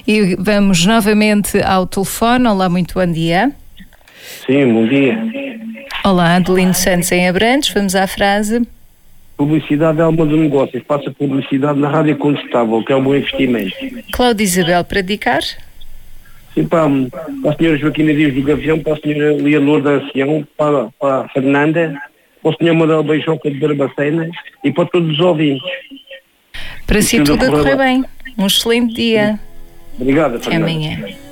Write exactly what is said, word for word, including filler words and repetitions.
E vamos novamente ao telefone. Olá, muito bom dia. Sim, bom dia. Olá, Adelino Santos em Abrantes, vamos à frase. Publicidade é alma do negócio. Faça publicidade na rádio contestável, que é um bom investimento. Cláudia Isabel, para dedicar? Sim, para, para a senhora Joaquina Dias do Gavião, para a senhora Leonor da Ancião, para, para a Fernanda, para o senhor Manuel Beijoca de Barbacena e para todos os ouvintes. Para si tudo a correr bem. Um excelente dia. Obrigado, Até Fernanda. amanhã.